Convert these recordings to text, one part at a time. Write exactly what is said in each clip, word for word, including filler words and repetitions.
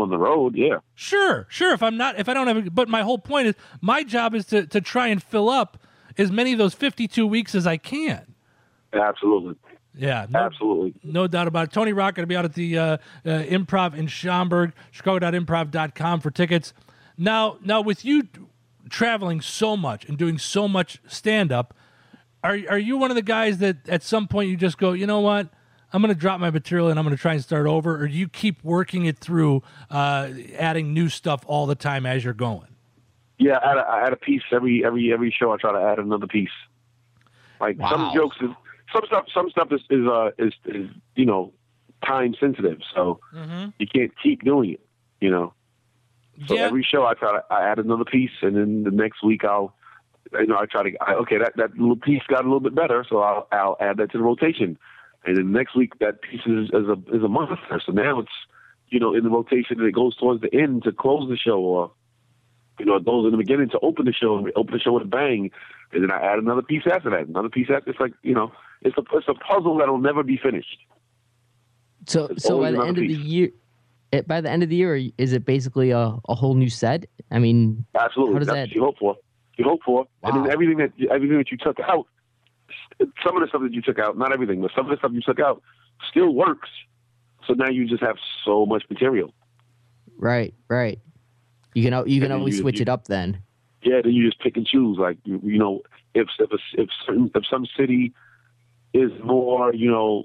on the road, yeah. Sure, sure. If I'm not, if I don't have, a, but my whole point is, my job is to to try and fill up as many of those fifty-two weeks as I can. Absolutely. Yeah, no, absolutely, no doubt about it. Tony Rock going to be out at the uh, uh, Improv in Schaumburg, chicago dot improv dot com for tickets. Now, now with you traveling so much and doing so much stand up, are are you one of the guys that at some point you just go, you know what, I'm going to drop my material and I'm going to try and start over, or do you keep working it through, uh, adding new stuff all the time as you're going? Yeah, I add, a, I add a piece every every every show. I try to add another piece. Like wow. some jokes, is, some stuff, some stuff is is, uh, is is you know time sensitive, so mm-hmm. you can't keep doing it. You know, so yeah. every show I try to I add another piece, and then the next week I'll you know I try to I, okay that, that little piece got a little bit better, so I'll I'll add that to the rotation, and then next week that piece is, is a is a monster. So now it's you know in the rotation and it goes towards the end to close the show, or you know it goes in the beginning to open the show, and we open the show with a bang. And then I add another piece after that, another piece after. It's like, you know, it's a it's a puzzle that'll never be finished. So, it's so by the end piece. of the year, it, by the end of the year, is it basically a, a whole new set? I mean, absolutely. How does That's that? what you hope for. You hope for, Wow. and then everything that everything that you took out, some of the stuff that you took out, not everything, but some of the stuff you took out, still works. So now you just have so much material. Right, right. You can you can always you, switch you, it up then. Yeah, then you just pick and choose. Like you, you know, if if a, if certain, if some city is more, you know,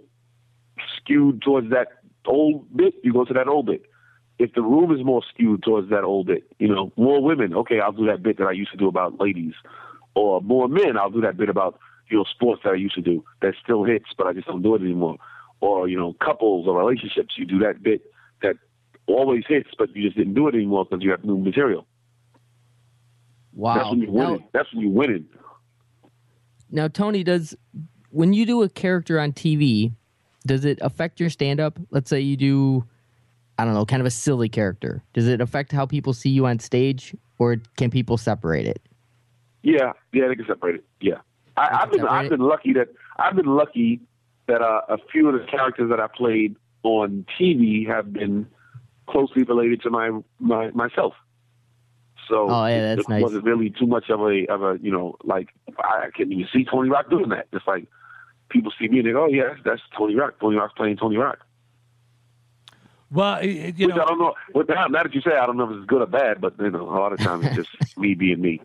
skewed towards that old bit, you go to that old bit. If the room is more skewed towards that old bit, you know, more women, okay, I'll do that bit that I used to do about ladies. Or more men, I'll do that bit about, you know, sports that I used to do that still hits, but I just don't do it anymore. Or, you know, couples or relationships, you do that bit that always hits, but you just didn't do it anymore because you have new material. Wow. That's when you're winning. Now, That's when you're winning. Now, Tony, does when you do a character on T V, does it affect your stand-up? Let's say you do, I don't know, kind of a silly character. Does it affect how people see you on stage, or can people separate it? Yeah, yeah, they can separate it. Yeah, I, I've been I've been lucky that I've been lucky that uh, a few of the characters that I played on T V have been closely related to my, my myself. So oh, yeah, that's it, it nice. wasn't really too much of a of a you know like I can even see Tony Rock doing that. Just like people see me and they go, oh yeah, that's, that's Tony Rock. Tony Rock's playing Tony Rock. Well, you Which know, I don't know. What now, now that you say, I don't know if it's good or bad, but you know, a lot of times it's just me being me.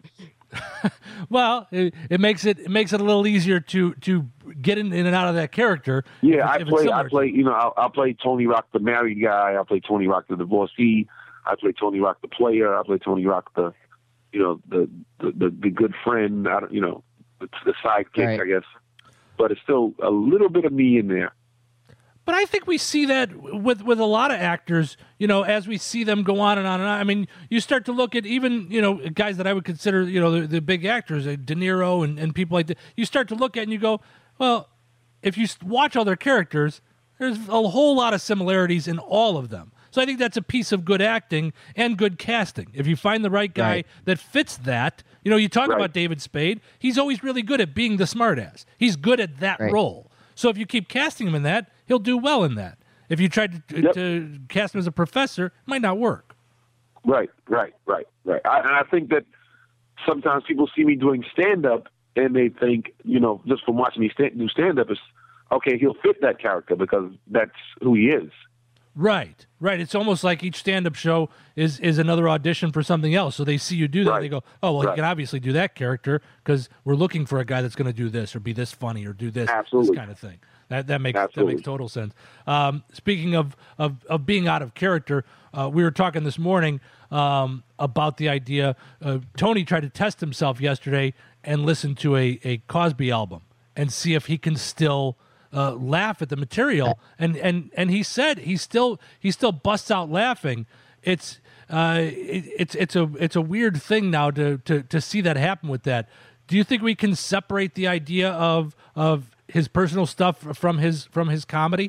Well, it, it makes it it makes it a little easier to to get in, in and out of that character. Yeah, if, I play. I play. You know, I'll, I'll play Tony Rock, the married guy. I'll play Tony Rock, the divorcee. I play Tony Rock, the player. I play Tony Rock, the you know the the, the, the good friend. I don't, you know, the, the sidekick, right. I guess. But it's still a little bit of me in there. But I think we see that with, with a lot of actors, you know, as we see them go on and on and on. I mean, you start to look at even, you know, guys that I would consider, you know, the, the big actors, like De Niro and, and people like that. You start to look at and you go, well, if you watch all their characters, there's a whole lot of similarities in all of them. So I think that's a piece of good acting and good casting. If you find the right guy right. that fits that, you know, you talk right. about David Spade. He's always really good at being the smartass. He's good at that right. role. So if you keep casting him in that, he'll do well in that. If you tried to, Yep. to cast him as a professor, it might not work. Right, right, right, right. I, and I think that sometimes people see me doing stand-up and they think, you know, just from watching me stand, do stand-up, is okay, he'll fit that character because that's who he is. Right, right. It's almost like each stand-up show is, is another audition for something else. So they see you do that, Right. and they go, oh, well, Right. he can obviously do that character because we're looking for a guy that's going to do this or be this funny or do this, Absolutely. this kind of thing. That that makes Absolutely. that makes total sense. Um, speaking of, of, of being out of character, uh, we were talking this morning um, about the idea. Uh, Tony tried to test himself yesterday and listen to a, a Cosby album and see if he can still uh, laugh at the material. And, and and he said he still he still busts out laughing. It's uh, it, it's it's a it's a weird thing now to, to to see that happen with that. Do you think we can separate the idea of of his personal stuff from his from his comedy?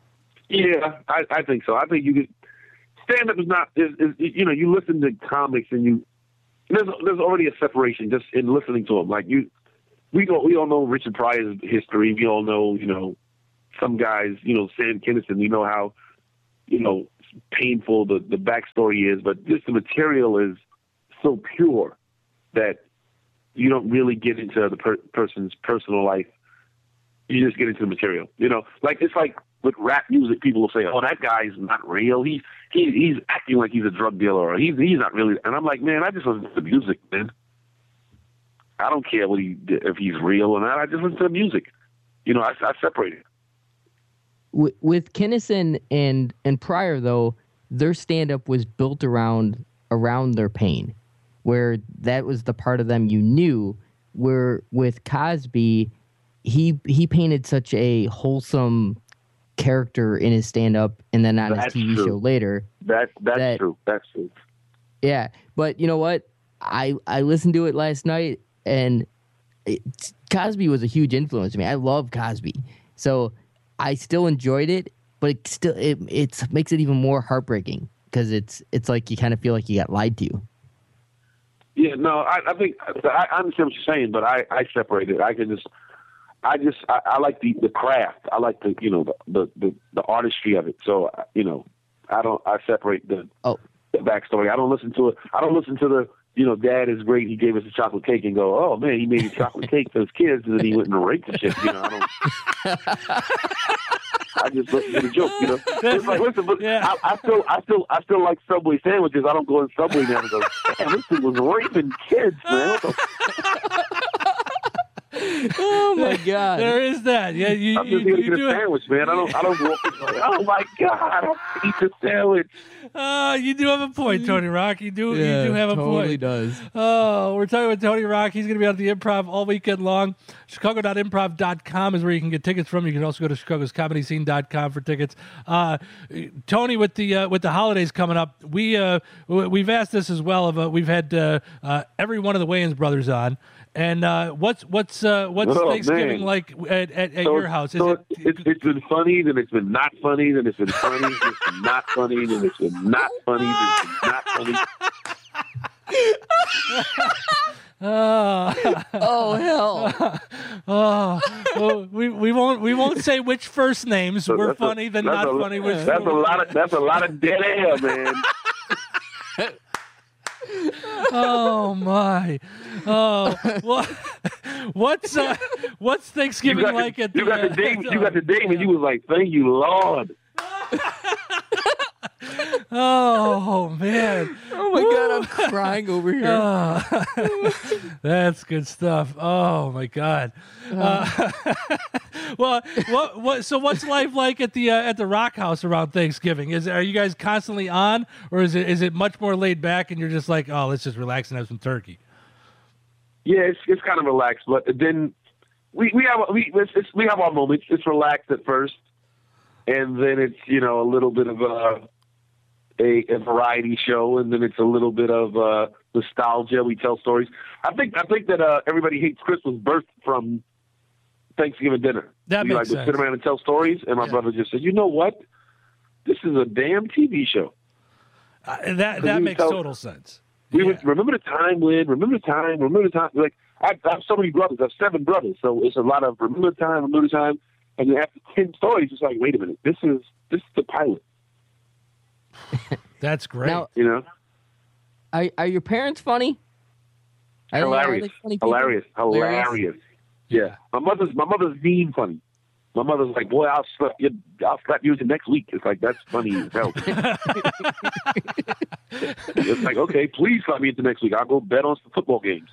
Yeah, I, I think so. I think you could. Stand up is not is, is you know you listen to comics and you there's there's already a separation just in listening to them. Like you, we don't we all know Richard Pryor's history. We all know you know some guys you know Sam Kinison. We know how you know painful the the backstory is, but just the material is so pure that you don't really get into the per- person's personal life. You just get into the material. You know, like it's like with rap music, people will say, "Oh, that guy's not real. He he he's acting like he's a drug dealer, or he's he's not really." And I'm like, man, I just listen to the music, man. I don't care what he if he's real or not. I just listen to the music. You know, I, I separate it. With, with Kinison and and Pryor, though, their stand-up was built around around their pain, where that was the part of them you knew. Where with Cosby, he he painted such a wholesome character in his stand-up, and then on That's his T V true. show later. That that's that, true. That's true. Yeah, but you know what? I I listened to it last night, and it, Cosby was a huge influence to me. I love Cosby, so I still enjoyed it, but it still it it's makes it even more heartbreaking because it's it's like you kind of feel like you got lied to. Yeah, no, I, I think I, I understand what you're saying, but I, I separate it. I can just, I just, I, I like the, the craft. I like the, you know, the, the, the, the artistry of it. So, you know, I don't, I separate the, Oh. the backstory. I don't listen to it. I don't listen to the, you know, dad is great. He gave us a chocolate cake and go, oh man, he made a chocolate cake for his kids, and then he went and raped the shit. You know, I don't. I just listen to the joke, you know. It's like, listen, but Yeah. I, I still, I still, I still like Subway sandwiches. I don't go in Subway now and go, damn, this thing was raping kids, man. What the Oh my god! There is that. Yeah, you, I'm you, just here to you get do a have, sandwich, man. I don't, I don't walk in like, oh my god, I eat the sandwich. uh, you do have a point, Tony Rock. You do yeah, you do have a totally point. does. Oh, we're talking with Tony Rock. He's going to be on the Improv all weekend long. Chicago dot improv dot com is where you can get tickets from. You can also go to chicagos comedy scene dot com for tickets. Uh, Tony, with the uh, with the holidays coming up, we uh, we've asked this as well. Of uh, we've had uh, uh, every one of the Wayans brothers on. And uh, what's what's uh, what's Oh, Thanksgiving man. like at, at, at So- your house? Is so it, it's, it's been funny, then it's been not funny, then it's been funny, then it's been not funny, then it's been not funny, then it's been not funny. Oh, Oh hell! oh, well, we we won't we won't say which first names So were that's a- funny, then that's not a- funny. Which That's a lot of that's a lot of dead air, man. Oh my! Oh, what, what's uh, what's You Thanksgiving got like the, at the? you got the uh, dame, you got the dame, and you was like, "Thank you, Lord." Oh man! Oh my god! I'm crying over here. Oh, that's good stuff. Oh my god! Uh, well, what what? So what's life like at the uh, at the Rock House around Thanksgiving? Is are you guys constantly on, or is it is it much more laid back and you're just like, oh, let's just relax and have some turkey? Yeah, it's it's kind of relaxed, but then we we have we it's, it's, we have our moments. It's relaxed at first, and then it's you know a little bit of a a, a variety show, and then it's a little bit of uh, nostalgia. We tell stories. I think I think that uh, Everybody Hates Chris was birthed from Thanksgiving dinner. That we makes like sense. would sit around and tell stories, and my Yeah. brother just said, "You know what? This is a damn T V show." Uh, that we that would makes tell- total sense. We Yeah. would remember the time when, remember the time, remember the time. Like I, I have so many brothers. I have seven brothers, so it's a lot of remember the time, remember the time. And then after ten stories, it's like, wait a minute, this is this is the pilot. That's great. Now, You know, are are your parents funny? Are they- are hilarious, they funny people? hilarious, hilarious. Yeah, my mother's my mother's mean funny. My mother's like, boy, I'll slap you. I'll slap you into next week. It's like that's funny as hell. It's like, okay, please slap me into next week. I'll go bet on some football games.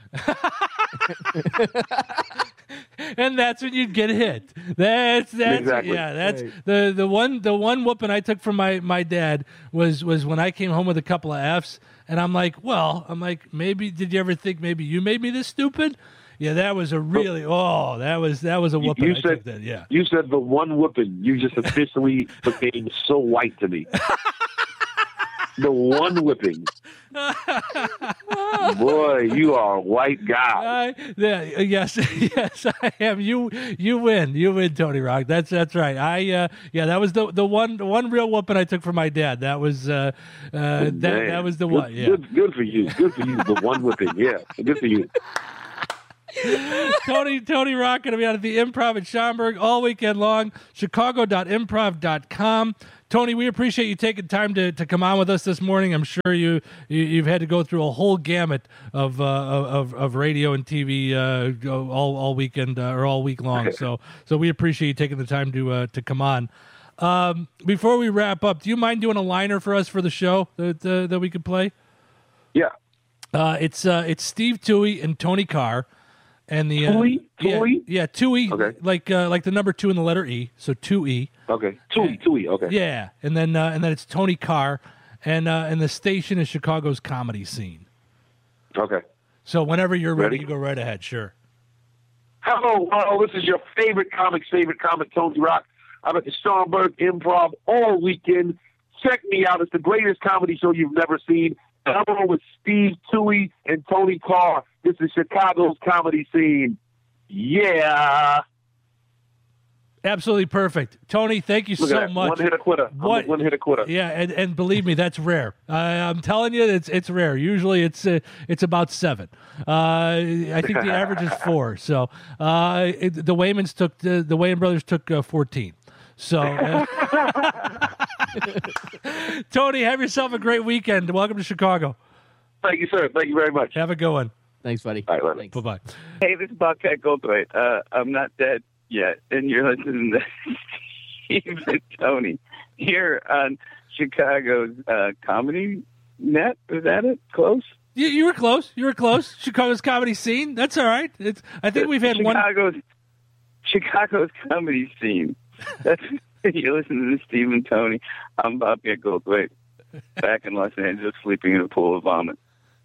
And that's when you'd get hit. That's that's Exactly. yeah. That's Right. the the one the one whooping I took from my my dad was was when I came home with a couple of Fs, and I'm like, well, I'm like, maybe did you ever think maybe you made me this stupid? Yeah, that was a really oh that was that was a whooping. You I said took that, yeah. You said the one whooping. You just officially became so white to me. The one whipping. Boy, you are a white guy. I, yeah, yes, yes, I am. You, you win. You win, Tony Rock. That's that's right. I, uh, yeah, that was the the one the one real whooping I took from my dad. That was uh, uh, that Man, that was the good, one. Yeah. Good, good for you. Good for you. The one whipping. Yeah, good for you. Tony Tony Rock going to be out at the Improv at Schaumburg all weekend long. Chicago dot improv dot com. Tony, we appreciate you taking time to, to come on with us this morning. I'm sure you, you you've had to go through a whole gamut of uh, of of radio and T V uh, all all weekend uh, or all week long. So so we appreciate you taking the time to uh, to come on. Um, before we wrap up, do you mind doing a liner for us for the show that uh, that we could play? Yeah. Uh, it's uh, it's Steve Toohey and Tony Carr. And the uh, Toohey? yeah, Toohey? yeah, Toohey, Okay. like uh, like the number two in the letter E, so two E. Okay. Toohey, Toohey, okay. Yeah, and then uh, and then it's Tony Carr, and uh, and the station is Chicago's comedy scene. Okay. So whenever you're ready, Ready? you go right ahead. Sure. Hello, hello, this is your favorite comic's favorite comic, Tony Rock. I'm at the Starnberg Improv all weekend. Check me out. It's the greatest comedy show you've never seen. And I'm on with Steve Toohey and Tony Carr. This is Chicago's comedy scene. Yeah. Absolutely perfect, Tony. Thank you Look so at that. much. One hit a quitter. I'm What- a one hit a quitter. Yeah, and, and believe me, that's rare. Uh, I'm telling you, it's it's rare. Usually, it's uh, it's about seven. Uh, I think the average is four. So uh, it, the Waymans took the, the Wayman brothers took uh, fourteen. So, uh, Tony, have yourself a great weekend. Welcome to Chicago. Thank you, sir. Thank you very much. Have a good one. Thanks, buddy. All right, later. Thanks. Bye bye. Hey, this is Bobcat Goldthwait. Uh, I'm not dead yet, and you're listening to Steve and Tony here on Chicago's uh, Comedy Net. Is that it? Close? You, you were close. You were close. Chicago's comedy scene. That's all right. It's. I think we've had one. Chicago's Chicago's comedy scene. That's you're listening to Steve and Tony. I'm Bobcat Goldthwait, back in Los Angeles, sleeping in a pool of vomit.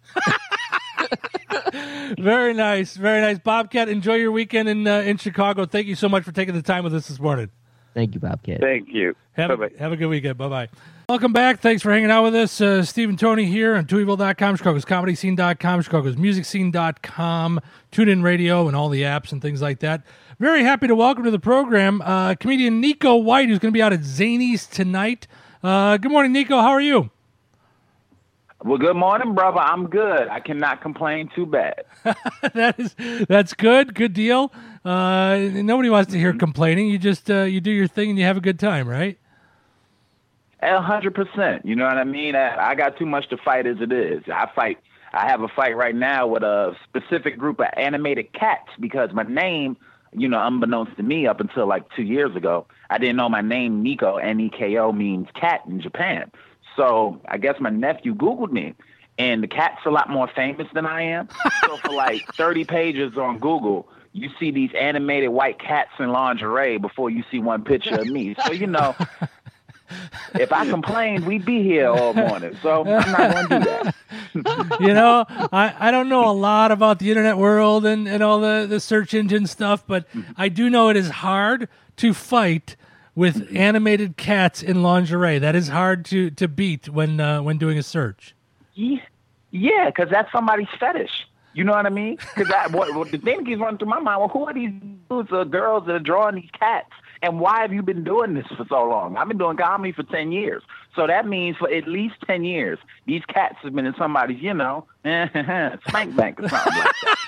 Very nice. Very nice. Bobcat, enjoy your weekend in uh, in Chicago. Thank you so much for taking the time with us this morning. Thank you, Bobcat. Thank you. Have a, Bye-bye. have a good weekend. Bye-bye. Welcome back. Thanks for hanging out with us. Uh, Steve and Tony here on Tooheyville dot com, Chicago's Comedy Scene dot com, Chicago's Music Scene dot com, TuneIn Radio, and all the apps and things like that. Very happy to welcome to the program uh, comedian Nico White, who's going to be out at Zanies tonight. Uh, good morning, Nico. How are you? Well, good morning, brother. I'm good. I cannot complain too bad. that is that's good. Good deal. Uh, nobody wants to hear complaining. You just uh, you do your thing and you have a good time, right? A hundred percent. You know what I mean? I, I got too much to fight as it is. I fight. I have a fight right now with a specific group of animated cats because my name, you know, unbeknownst to me, up until like two years ago, I didn't know my name, Nico, N E K O, means cat in Japan. So I guess my nephew Googled me, and the cat's a lot more famous than I am. So for like thirty pages on Google, you see these animated white cats in lingerie before you see one picture of me. So, you know, if I complained, we'd be here all morning. So I'm not going to do that. You know, I, I don't know a lot about the internet world and, and all the, the search engine stuff, but I do know it is hard to fight with animated cats in lingerie. That is hard to, to beat when uh, when doing a search. Yeah, because that's somebody's fetish. You know what I mean? Because what, what the thing keeps running through my mind, well, who are these dudes or girls that are drawing these cats? And why have you been doing this for so long? I've been doing comedy for ten years. So that means for at least ten years, these cats have been in somebody's, you know, spank bank or something like that.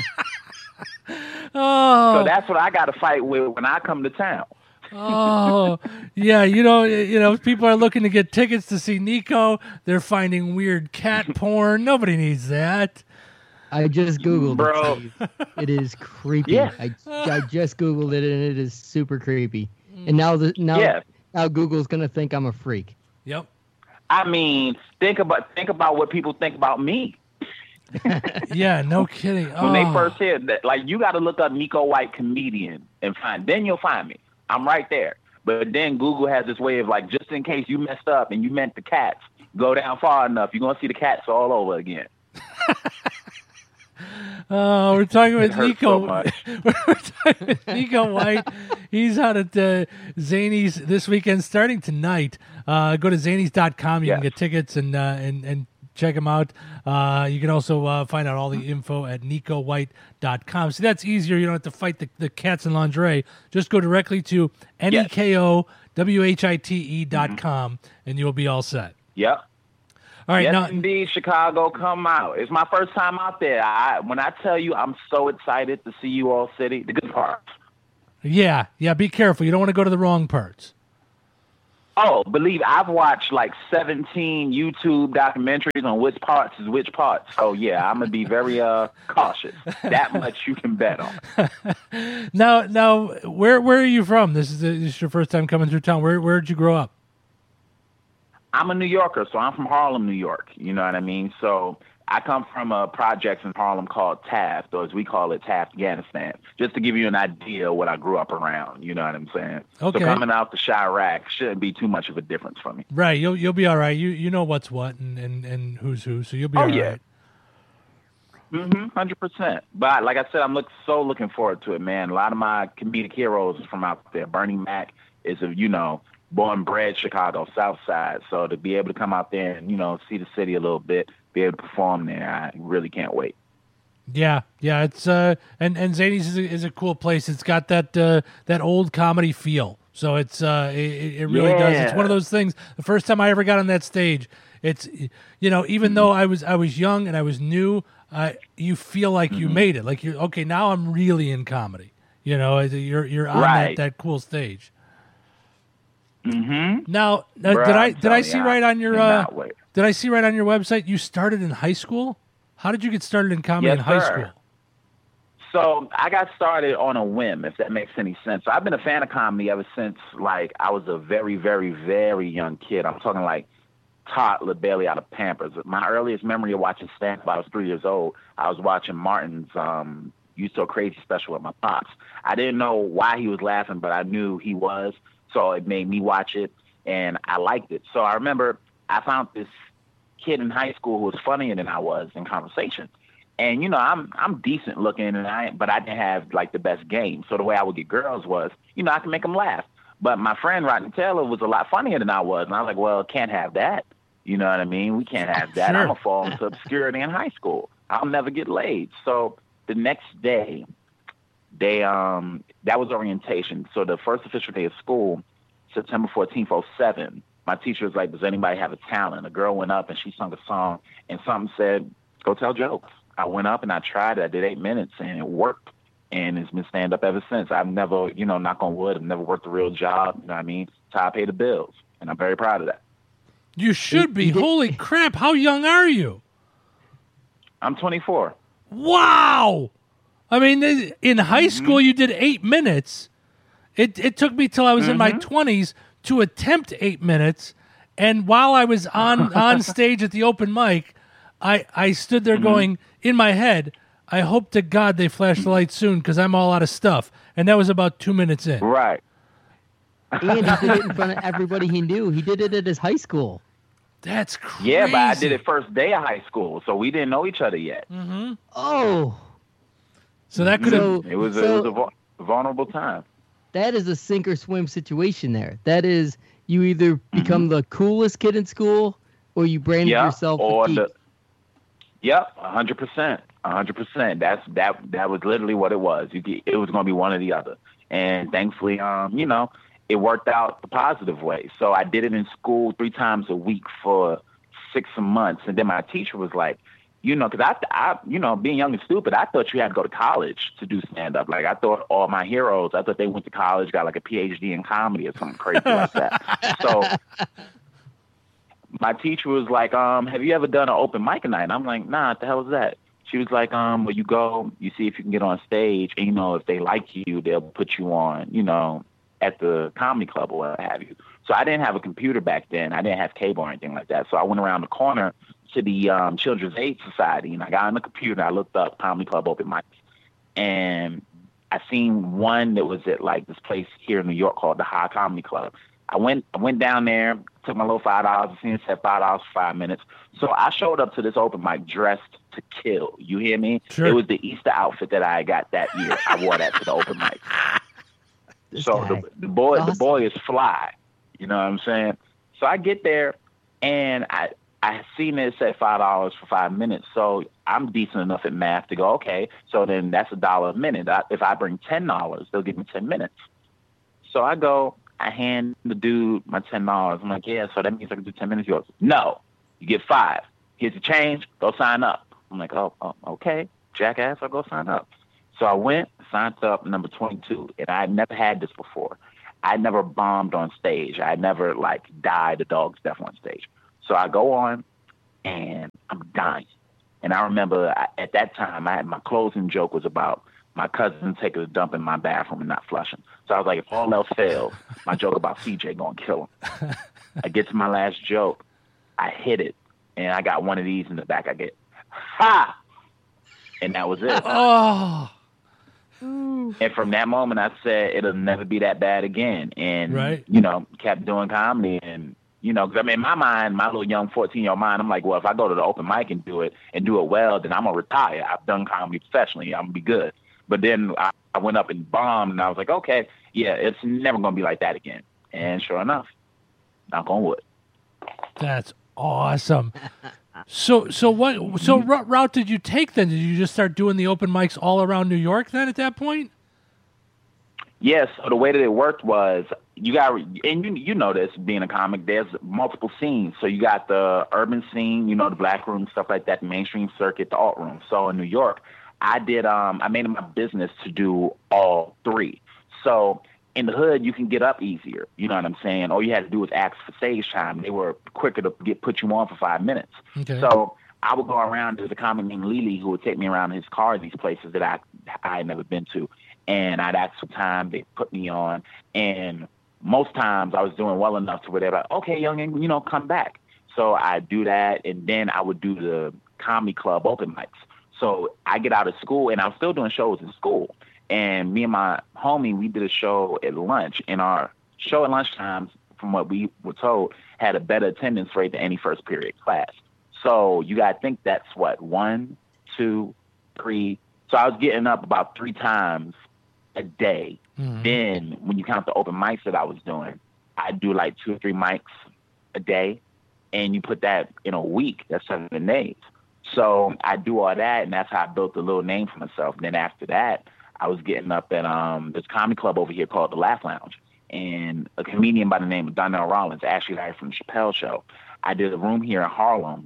Oh, So that's what I got to fight with when I come to town. oh, yeah. You know, you know, people are looking to get tickets to see Nico. They're finding weird cat porn. Nobody needs that. I just Googled Bro. it. Steve. It is creepy. Yeah. I, I just Googled it, and it is super creepy. And now the now, Yeah. now Google's going to think I'm a freak. Yep. I mean, think about think about what people think about me. Yeah, no kidding. When Oh. they first hear that, like, you got to look up Nico White comedian and find, then you'll find me. I'm right there. But then Google has this way of, like, just in case you messed up and you meant the cats, go down far enough, you're going to see the cats all over again. Oh, we're talking with It hurts Nico. so much. We're talking with Nico White. He's out at uh, Zanies this weekend, starting tonight. Uh, go to zanies dot com. You Yes. can get tickets and uh, and and check him out. Uh, you can also uh, find out all the info at nico white dot com. So that's easier. You don't have to fight the, the cats in lingerie. Just go directly to N E K O W H I T E dot com, and you'll be all set. Yep. All right, Yes, now indeed, Chicago, come out. It's my first time out there. I, when I tell you, I'm so excited to see you all city. The good part. yeah, yeah. Be careful. You don't want to go to the wrong parts. Oh, Oh, believe I've watched like seventeen YouTube documentaries on which parts is which parts. So yeah, I'm gonna be very uh cautious. That much you can bet on. now, now, where where are you from? This is, this is your first time coming through town. Where where did you grow up? I'm a New Yorker, so I'm from Harlem, New York. You know what I mean? So I come from a project in Harlem called Taft, or as we call it, Taft, Afghanistan. Just to give you an idea of what I grew up around. You know what I'm saying? Okay. So coming out to Chirac shouldn't be too much of a difference for me. Right. You'll you'll be all right. You you know what's what and, and, and who's who, so you'll be oh, all yeah. right. Mm-hmm, one hundred percent. But like I said, I'm look, so looking forward to it, man. A lot of my comedic heroes is from out there. Bernie Mac is, a, you know, born and bred Chicago, South Side. So to be able to come out there and, you know, see the city a little bit, be able to perform there, I really can't wait. Yeah, yeah, it's uh, and and Zanies is a, is a cool place. It's got that uh, that old comedy feel. So it's uh, it, it really yeah. does. It's one of those things. The first time I ever got on that stage, it's you know, even mm-hmm. though I was I was young and I was new, uh, you feel like mm-hmm. you made it. Like you're okay. Now I'm really in comedy. You know, you're you're on right. that, that cool stage. Mm-hmm. Now, uh, Bro, did I did I see you, right on your uh, wait. did I see right on your website you started in high school? How did you get started in comedy yes, in high sir. school? So I got started on a whim, if that makes any sense. So I've been a fan of comedy ever since, like, I was a very, very, very young kid. I'm talking like toddler, barely out of Pampers. My earliest memory of watching stand-up, I was three years old. I was watching Martin's um, You So Crazy special with my pops. I didn't know why he was laughing, but I knew he was. So it made me watch it, and I liked it. So I remember I found this kid in high school who was funnier than I was in conversation. And, you know, I'm I'm decent looking, and I but I didn't have, like, the best game. So the way I would get girls was, you know, I could make them laugh. But my friend Rodney Taylor was a lot funnier than I was. And I was like, well, can't have that. You know what I mean? We can't have that. Sure. I'm going to fall into obscurity in high school. I'll never get laid. So the next day, they um that was orientation. So the first official day of school, September fourteenth, oh seven, my teacher was like, does anybody have a talent? A girl went up and she sung a song, and something said, go tell jokes. I went up and I tried it. I did eight minutes and it worked. And it's been stand up ever since. I've never, you know, knock on wood, I've never worked a real job. You know what I mean? It's how I pay the bills. And I'm very proud of that. You should be. Holy crap. How young are you? I'm twenty-four. Wow. I mean, in high school, mm-hmm. you did eight minutes. It it took me till I was mm-hmm. in my twenties to attempt eight minutes. And while I was on, on stage at the open mic, I, I stood there mm-hmm. going, in my head, I hope to God they flash the lights soon because I'm all out of stuff. And that was about two minutes in. Right. And he did it in front of everybody he knew. He did it at his high school. That's crazy. Yeah, but I did it first day of high school, so we didn't know each other yet. Mm-hmm. Oh. So that could have... So, it was, so, a, it was a vulnerable time. That is a sink or swim situation there. That is, you either become mm-hmm. the coolest kid in school or you brand yep, yourself or a geek. The, Yep, one hundred percent. one hundred percent. That's that that was literally what it was. You get, it was going to be one or the other. And thankfully, um, you know, it worked out the positive way. So I did it in school three times a week for six months. And then my teacher was like, you know, because I, I, you know, being young and stupid, I thought you had to go to college to do stand-up. Like, I thought all my heroes, I thought they went to college, got like a P H D in comedy or something crazy like that. So my teacher was like, um, have you ever done an open mic night? And I'm like, nah, what the hell is that? She was like, um, well, you go, you see if you can get on stage, and, you know, if they like you, they'll put you on, you know, at the comedy club or what have you. So I didn't have a computer back then. I didn't have cable or anything like that. So I went around the corner to the um, Children's Aid Society, and I got on the computer, and I looked up comedy club open mics. And I seen one that was at, like, this place here in New York called the High Comedy Club. I went I went down there, took my little five dollars, and seen it said five dollars for five minutes. So I showed up to this open mic dressed to kill. You hear me? Sure. It was the Easter outfit that I got that year. I wore that to the open mic. This so guy. the, the boy Awesome. the boy is fly. You know what I'm saying? So I get there, and I I seen it said five dollars for five minutes. So I'm decent enough at math to go, okay, so then that's a dollar a minute. I, if I bring ten dollars, they'll give me ten minutes. So I go, I hand the dude my ten dollars. I'm like, yeah, so that means I can do ten minutes. He goes, no, you get five. Here's the change. Go sign up. I'm like, oh, oh, okay, jackass, I'll go sign up. So I went, signed up, number twenty-two, and I had never had this before. I never bombed on stage. I never like died a dog's death on stage. So I go on and I'm dying. And I remember I, at that time, I had my closing joke was about my cousin taking a dump in my bathroom and not flushing. So I was like, if all else fails, my joke about C J gonna kill him. I get to my last joke, I hit it, and I got one of these in the back. I get, ha! And that was it. Oh. And from that moment, I said, it'll never be that bad again. And, right. you know, kept doing comedy. And, you know, because I mean, in my mind, my little young fourteen-year-old mind, I'm like, well, if I go to the open mic and do it and do it well, then I'm going to retire. I've done comedy professionally. I'm going to be good. But then I, I went up and bombed, and I was like, okay, yeah, it's never going to be like that again. And sure enough, knock on wood. That's awesome. So, so what? So, what route did you take then? Did you just start doing the open mics all around New York then? At that point? Yes. So the way that it worked was you got, and you you know this being a comic. There's multiple scenes. So you got the urban scene, you know, the black room, stuff like that, the mainstream circuit, the alt room. So in New York, I did. Um, I made it my business to do all three. So in the hood, you can get up easier. You know what I'm saying? All you had to do was ask for stage time. They were quicker to get put you on for five minutes. Okay. So I would go around. There's a comic named Lily who would take me around in his car to these places that I I had never been to. And I'd ask for time. They put me on. And most times I was doing well enough to where they're like, okay, youngin, you know, come back. So I'd do that. And then I would do the comedy club open mics. So I get out of school, and I was still doing shows in school. And me and my homie, we did a show at lunch. And our show at lunchtime, from what we were told, had a better attendance rate than any first period class. So you got to think that's what, one, two, three. So I was getting up about three times a day. Mm-hmm. Then when you count the open mics that I was doing, I'd do like two or three mics a day. And you put that in a week, that's seven days. So I do all that, and that's how I built a little name for myself. And then after that, I was getting up at um, this comedy club over here called the Laugh Lounge, and a comedian by the name of Donnell Rollins, Ashley Larry from the Chappelle Show. I did a room here in Harlem,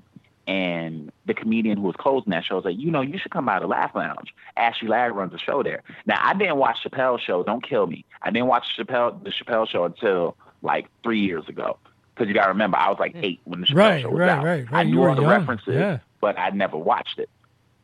and the comedian who was closing that show was like, you know, you should come by the Laugh Lounge. Ashley Larry runs a show there. Now, I didn't watch Chappelle's show. Don't kill me. I didn't watch Chappelle, the Chappelle Show until like three years ago. Because you got to remember, I was like eight when the Chappelle right, Show was right, out. Right, right, I knew all the young. references, yeah. but I'd never watched it.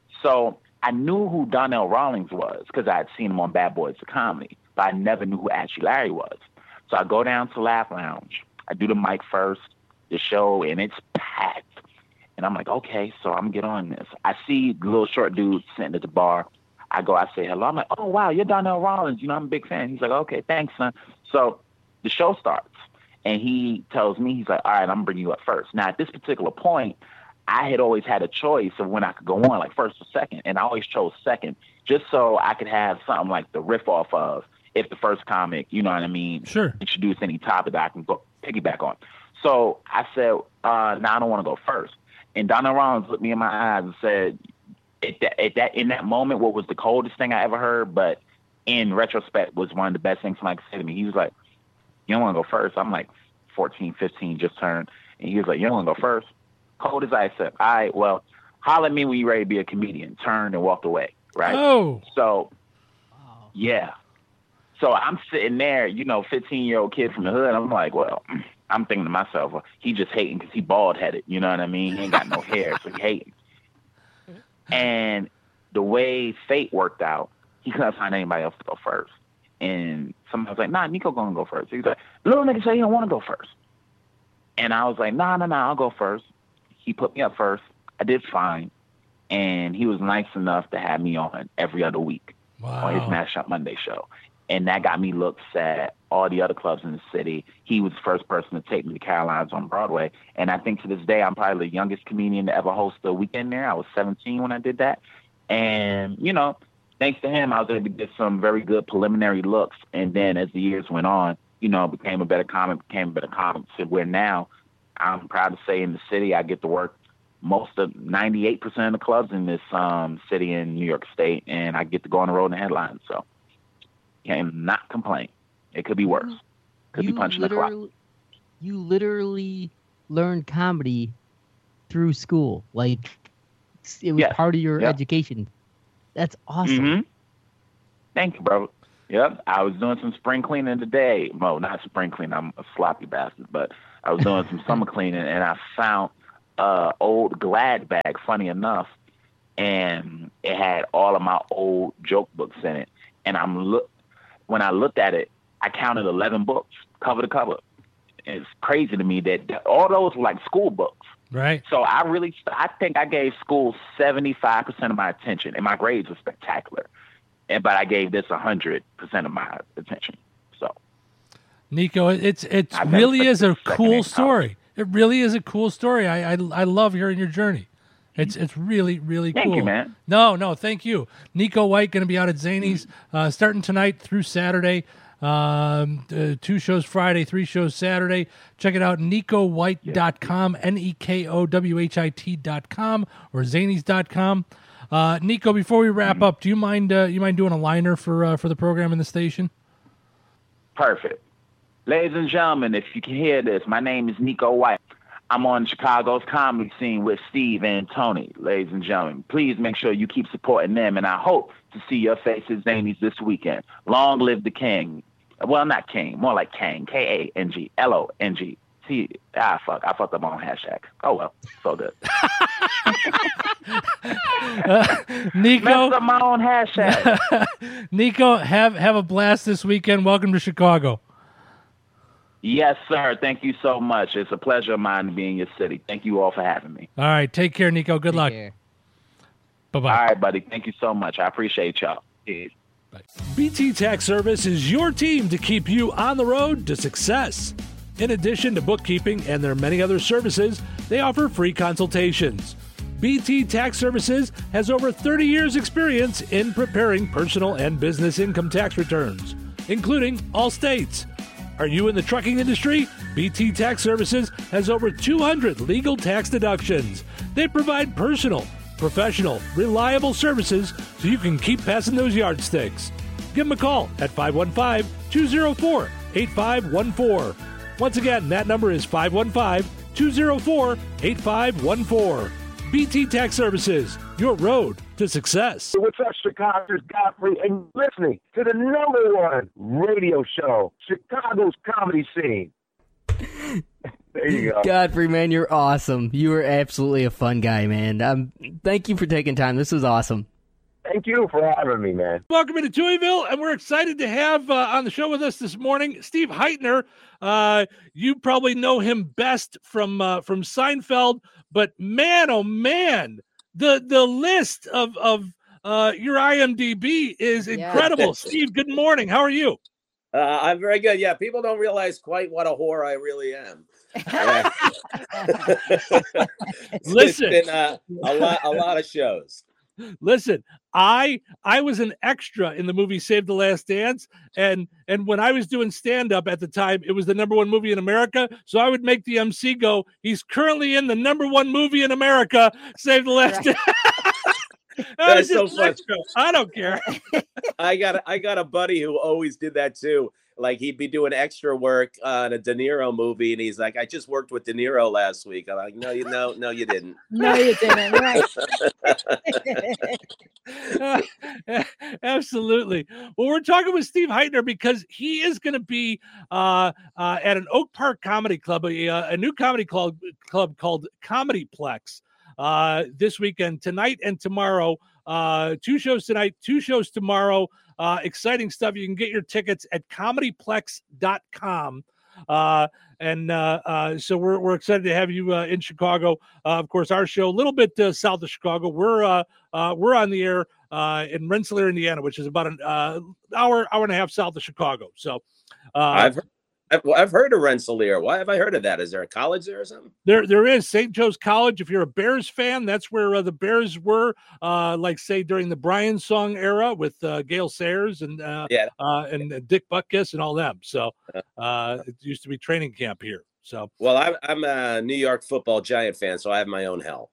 So I knew who Donnell Rollins was because I had seen him on Bad Boys of Comedy, but I never knew who Ashley Larry was. So I go down to Laugh Lounge. I do the mic first, the show, and it's packed. And I'm like, okay, so I'm going to get on this. I see the little short dude sitting at the bar. I go, I say hello. I'm like, oh, wow, you're Donnell Rollins. You know, I'm a big fan. He's like, okay, thanks, son. So the show starts. And he tells me, he's like, all right, I'm going to bring you up first. Now, at this particular point, I had always had a choice of when I could go on, like first or second. And I always chose second, just so I could have something like the riff off of if the first comic, you know what I mean, sure, introduce any topic that I can go piggyback on. So I said, uh, no, I don't want to go first. And Donnell Rollins looked me in my eyes and said, at that, at that, in that moment, what was the coldest thing I ever heard, but in retrospect was one of the best things somebody could say to me. He was like, you don't want to go first. I'm like fourteen, fifteen, just turned. And he was like, you don't want to go first? Cold as ice. Said, all right, well, holler at me when you're ready to be a comedian. Turned and walked away, right? Oh. So, yeah. So I'm sitting there, you know, fifteen-year-old kid from the hood. I'm like, well, I'm thinking to myself, well, he just hating because he bald-headed. You know what I mean? He ain't got no hair, so he hating. And the way fate worked out, he couldn't find anybody else to go first. And somebody was like, nah, Nico gonna go first. He's like, little nigga say he don't want to go first. And I was like, nah, nah, nah, I'll go first. He put me up first. I did fine. And he was nice enough to have me on every other week wow. on his Smash Shop Monday show. And that got me looks at all the other clubs in the city. He was the first person to take me to Caroline's on Broadway. And I think to this day, I'm probably the youngest comedian to ever host a weekend there. I was seventeen when I did that. And, you know, thanks to him, I was able to get some very good preliminary looks. And then as the years went on, you know, became a better comic, became a better comic. So where now, I'm proud to say in the city, I get to work most of ninety-eight percent of the clubs in this um, city in New York State, and I get to go on the road in the headlines. So can not complain. It could be worse. Could you be punching the clock. You literally learned comedy through school. Like, it was yes. part of your yep. education. That's awesome. Mm-hmm. Thank you, bro. Yep. I was doing some spring cleaning today. Well, not spring cleaning. I'm a sloppy bastard, but I was doing some summer cleaning, and I found uh old Glad bag, funny enough, and it had all of my old joke books in it. And I'm look when I looked at it, I counted eleven books, cover to cover. It's crazy to me that all those were like school books. Right. So I really, I think I gave school seventy-five percent of my attention, and my grades were spectacular. And but I gave this one hundred percent of my attention. So, Nico, it's it's really is a cool story. It really is a cool story. I, I I love hearing your journey. It's it's really really cool. Thank you, man. No, no, thank you. Nico White going to be out at Zanies uh, starting tonight through Saturday. Um, uh, two shows Friday, three shows Saturday. Check it out, nico white dot com, N E K O W H I T dot com or zanies dot com. Uh, Nico, before we wrap up, do you mind uh, you mind doing a liner for uh, for the program in the station? Perfect. Ladies and gentlemen, if you can hear this, my name is Nico White. I'm on Chicago's comedy scene with Steve and Tony. Ladies and gentlemen, please make sure you keep supporting them, and I hope to see your faces, Zanies, this weekend. Long live the king. Well, not king, more like Kang, K A N G, L O N G. See, ah, fuck, I fucked up on hashtag. Oh, well, so good. uh, Nico, messed up my own hashtag. Nico, have, have a blast this weekend. Welcome to Chicago. Yes, sir. Thank you so much. It's a pleasure of mine to be in your city. Thank you all for having me. All right. Take care, Nico. Good Take luck. care. Bye-bye. All right, buddy. Thank you so much. I appreciate y'all. Peace. B T Tax Service is your team to keep you on the road to success. In addition to bookkeeping and their many other services, they offer free consultations. B T Tax Services has over thirty years experience in preparing personal and business income tax returns, including all states. Are you in the trucking industry? B T Tax Services has over two hundred legal tax deductions. They provide personal, professional, reliable services so you can keep passing those yardsticks. Give them a call at five one five, two oh four, eight five one four. Once again, that number is five one five, two oh four, eight five one four. B T Tax Services, your road to success. What's up, Chicago? It's Godfrey, and you're listening to the number one radio show, Chicago's comedy scene. There you go. Godfrey, man, you're awesome. You are absolutely a fun guy, man. Um, thank you for taking time. This was awesome. Thank you for having me, man. Welcome into Tuieville, and we're excited to have uh, on the show with us this morning Steve Heitner. Uh, you probably know him best from uh, from Seinfeld, but man, oh man, the the list of of uh, your I M D B is incredible. Yeah. Steve, good morning. How are you? Uh, I'm very good. Yeah, people don't realize quite what a whore I really am. Yeah. Listen, it's been, uh, a lot, a lot of shows. Listen, I I was an extra in the movie Save the Last Dance, and and when I was doing stand-up at the time, it was the number one movie in America, so I would make the M C go, he's currently in the number one movie in America, Save the Last Dance. That's so funny. I don't care. I got I got a buddy who always did that too. Like he'd be doing extra work on a De Niro movie, and he's like, "I just worked with De Niro last week." I'm like, "No, you no, no, you didn't. No, you didn't." Right? uh, absolutely. Well, we're talking with Steve Heitner because he is going to be uh, uh, at an Oak Park Comedy Club, a, a new comedy club club called Comedyplex. Uh, this weekend, tonight and tomorrow. Uh, two shows tonight, two shows tomorrow. Uh, exciting stuff. You can get your tickets at comedyplex dot com. Uh, and uh, uh, so we're we're excited to have you uh, in Chicago. Uh, of course, our show a little bit uh, south of Chicago. We're uh, uh, we're on the air uh, in Rensselaer, Indiana, which is about an uh, hour hour and a half south of Chicago. So uh, I've heard, I've, I've heard of Rensselaer. Why have I heard of that? Is there a college there or something? There, there is Saint Joe's College. If you're a Bears fan, that's where uh, the Bears were. Uh, like say during the Brian Song era with uh, Gale Sayers and uh, yeah, uh, and uh, Dick Butkus and all them. So uh, it used to be training camp here. So well, I'm I'm a New York Football Giant fan, so I have my own hell.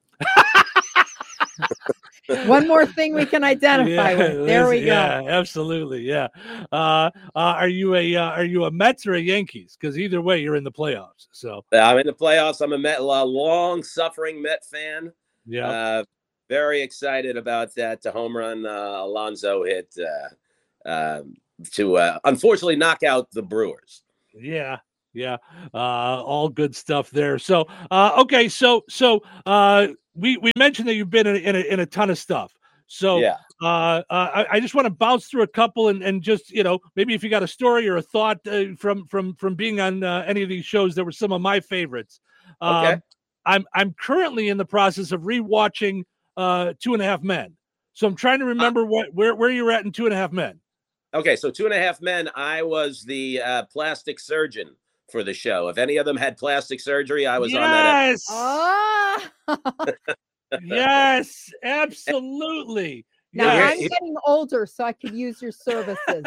One more thing we can identify yeah, with. There we go. Yeah, absolutely. Yeah. Uh, uh, are you a uh, are you a Mets or a Yankees? Because either way, you're in the playoffs. So I'm in the playoffs. I'm a Met, a long-suffering Met fan. Yeah. Uh, very excited about that. The home run uh, Alonso hit. Uh, uh, to uh, unfortunately knock out the Brewers. Yeah. Yeah. Uh, all good stuff there. So, uh, okay. So, so, uh, we, we mentioned that you've been in, in, a, in a ton of stuff. So, Yeah. uh, uh, I, I just want to bounce through a couple and, and just, you know, maybe if you got a story or a thought uh, from, from, from being on uh, any of these shows that were some of my favorites. Um, Okay. I'm, I'm currently in the process of rewatching uh, Two and a Half Men. So I'm trying to remember what, where, where you're at in Two and a Half Men. Okay. So Two and a Half Men, I was the uh, plastic surgeon for the show. If any of them had plastic surgery, I was yes! on that. Yes. Oh. Yes, absolutely. Now Yes. I'm getting older, so I could use your services.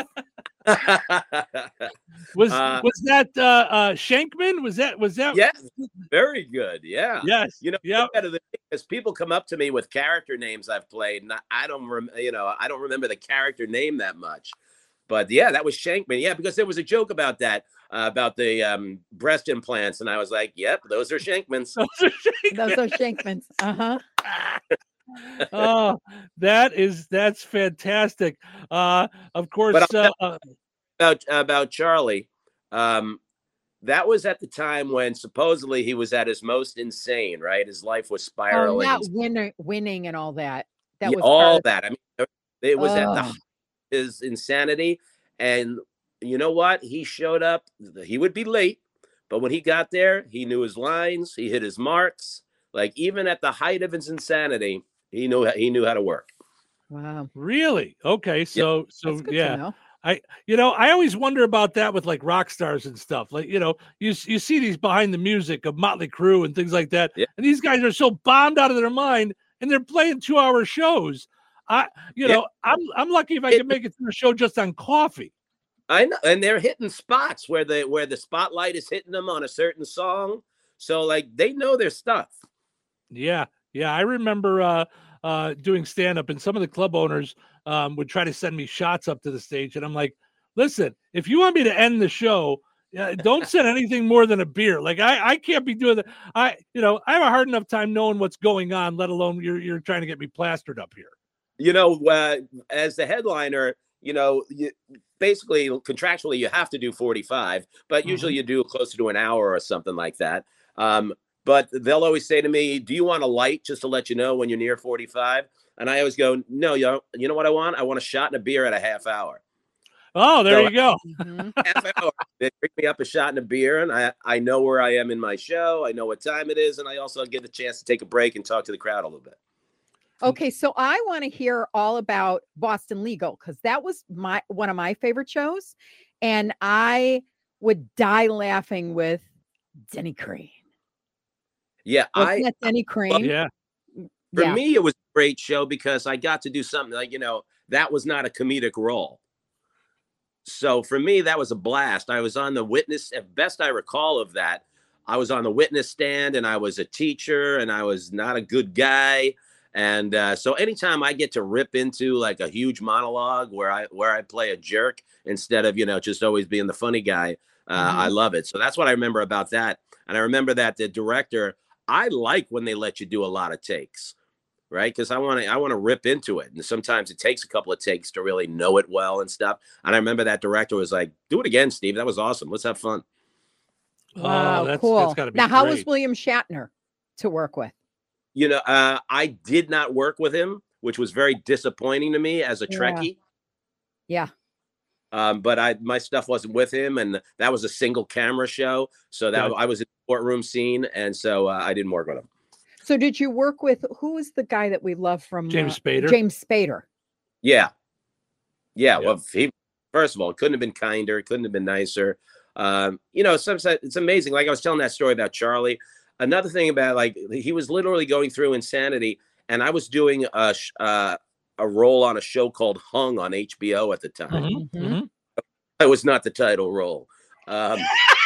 Was Uh, was that uh, uh, Shankman? Was that was that? Yes, very good. Yeah. Yes. You know, Yep. because people come up to me with character names I've played, and I- I don't, rem- you know, I don't remember the character name that much. But yeah, that was Shankman. Yeah, because there was a joke about that, uh, about the um, breast implants, and I was like, "Yep, those are Shankmans." Those are Shankman. Those are Shankmans. Uh huh. Oh, that is that's fantastic. Uh, of course. But I'll Uh, uh, about about Charlie, um, that was at the time when supposedly he was at his most insane. Right, his life was Oh, spiraling. not winning, winning, and all that. That Yeah, was all part of- that. I mean, it was at the Ugh. height of his insanity, and you know what? He showed up. He would be late, but when he got there, he knew his lines. He hit his marks. Like even at the height of his insanity, he knew he knew how to work. Wow. really? Okay. So so That's good yeah. to know. I, you know, I always wonder about that with like rock stars and stuff. Like, you know, you you see these behind the music of Motley Crue and things like that, Yeah. and these guys are so bombed out of their mind, and they're playing two hour shows. I, you Yeah. know, I'm I'm lucky if I It- can make it through a show just on coffee. I know, and they're hitting spots where the where the spotlight is hitting them on a certain song. So like they know their stuff. Yeah, yeah. I remember uh, uh, doing stand up, and some of the club owners um, would try to send me shots up to the stage, and I'm like, listen, if you want me to end the show, uh, don't send anything more than a beer. Like I, I can't be doing that. I, you know, I have a hard enough time knowing what's going on, let alone you're you're trying to get me plastered up here. You know, uh, as the headliner, you know, you, basically contractually you have to do forty-five, but usually you do closer to an hour or something like that. Um, but they'll always say to me, "Do you want a light just to let you know when you're near forty-five?" And I always go, "No, you know, you know what I want? I want a shot and a beer at a half hour." Oh, there So- you go. Mhm. Half hour. They bring me up a shot and a beer, and I, I know where I am in my show. I know what time it is, and I also get the chance to take a break and talk to the crowd a little bit. Okay, so I want to hear all about Boston Legal because that was my one of my favorite shows, and I would die laughing with Denny Crane. Yeah, Wasn't I that Denny Crane? Yeah. for Yeah. me it was a great show because I got to do something like, you know, that was not a comedic role. So for me, that was a blast. I was on the witness, at best I recall of that, I was on the witness stand and I was a teacher and I was not a good guy. And uh, so anytime I get to rip into like a huge monologue where I where I play a jerk instead of, you know, just always being the funny guy, uh, Mhm. I love it. So that's what I remember about that. And I remember that the director, I like when they let you do a lot of takes, right? Because I want to I want to rip into it. And sometimes it takes a couple of takes to really know it well and stuff. And I remember that director was like, "Do it again, Steve. That was awesome. Let's have fun." Wow, oh, that's, cool. That's gotta be now, how great. was William Shatner to work with? You know, uh, I did not work with him, which was very disappointing to me as a Yeah. Trekkie. Yeah. Um, but I my stuff wasn't with him, and that was a single camera show. So that Gotcha. I was in the courtroom scene, and so uh, I didn't work with him. So, did you work with who was the guy that we love from James uh, Spader? James Spader. Yeah. Yeah. Yeah. Well, he, first of all, it couldn't have been kinder. It couldn't have been nicer. Um, you know, sometimes it's amazing. Like I was telling that story about Charlie. Another thing about like he was literally going through insanity, and I was doing a sh- uh, a role on a show called Hung on H B O at the time. Mhm, Mhm. It was not the title role. Um,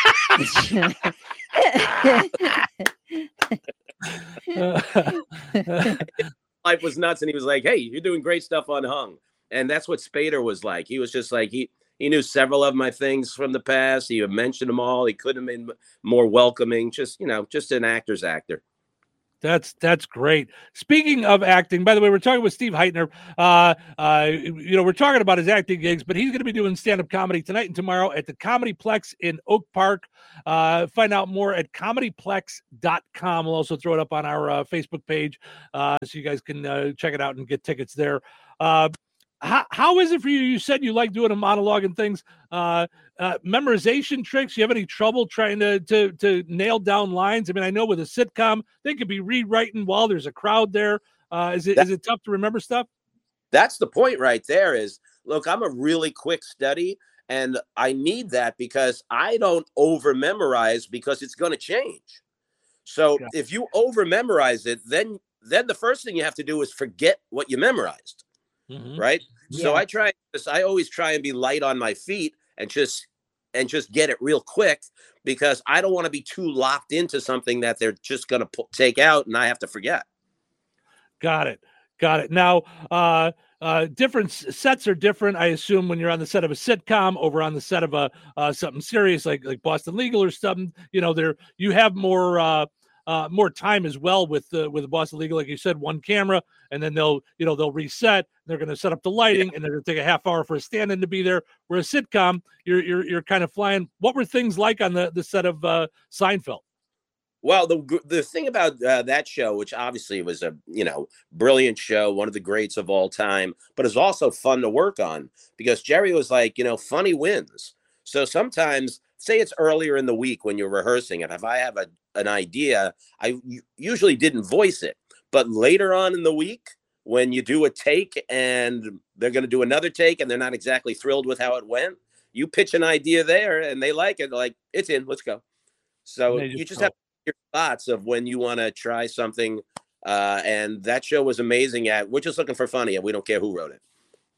mhm. life was nuts, and he was like, "Hey, you're doing great stuff on Hung," and that's what Spader was like. He was just like he he knew several of my things from the past. He had mentioned them all. He couldn't have been more welcoming. Just you know, just an actor's actor. That's that's great. Speaking of acting, by the way, we're talking with Steve Heitner. Uh, uh, you know, we're talking about his acting gigs, but he's going to be doing stand-up comedy tonight and tomorrow at the Comedy Plex in Oak Park. Uh, find out more at comedy plex dot com. We'll also throw it up on our uh, Facebook page uh, so you guys can uh, check it out and get tickets there. Uh, how, how is it for you? You said you like doing a monologue and things. Uh, uh, memorization tricks. You have any trouble trying to, to to nail down lines? I mean, I know with a sitcom, they could be rewriting while there's a crowd there. Uh, is it That, is it tough to remember stuff? That's the point right there is, look, I'm a really quick study, and I need that because I don't over memorize because it's going to change. So Yeah. if you over memorize it, then then the first thing you have to do is forget what you memorized. Mm-hmm. Right. So Yeah. I try I always try and be light on my feet and just and just get it real quick because I don't want to be too locked into something that they're just going to take out and I have to forget. Got it. Got it. Now, uh, uh, different s- sets are different. I assume when you're on the set of a sitcom, over on the set of a uh, something serious like like Boston Legal or something, you know, there you have more uh, uh, more time as well with uh, with Boston Legal, like you said, one camera, and then they'll you know they'll reset. They're going to set up the lighting, yeah. and they're going to take a half hour for a stand-in to be there. Where a sitcom, you're you're you're kind of flying. What were things like on the the set of uh, Seinfeld? Well, the the thing about uh, that show, which obviously was a you know brilliant show, one of the greats of all time, but it's also fun to work on because Jerry was like, you know, funny wins. So sometimes, say it's earlier in the week when you're rehearsing, and if I have a an idea, I usually didn't voice it, but later on in the week when you do a take and they're going to do another take and they're not exactly thrilled with how it went, you pitch an idea there and they like it, like it's in, let's go. So just you just go. have your spots of when you want to try something. Uh, and that show was amazing at, we're just looking for funny and we don't care who wrote it.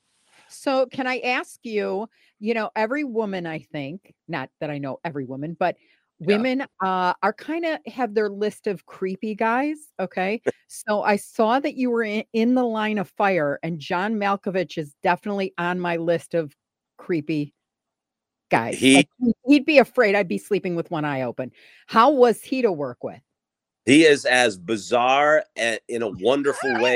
So can I ask you, you know, every woman, I think, not that I know every woman, but women yeah. uh, are kind of have their list of creepy guys. Okay. So I saw that you were in, in the line of fire, and John Malkovich is definitely on my list of creepy guys. He, like, he'd be afraid I'd be sleeping with one eye open. How was he to work with? He is as bizarre and in a wonderful way.